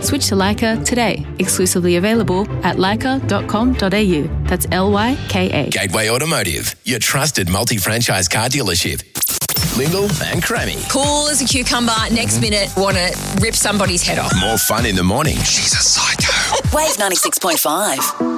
Switch to Leica today. Exclusively available at leica.com.au. That's LYKA. Gateway Automotive, your trusted multi-franchise car dealership. Lingle and Crammy. Cool as a cucumber. Next minute, want to rip somebody's head off. More fun in the morning. She's a psycho. Wave 96.5.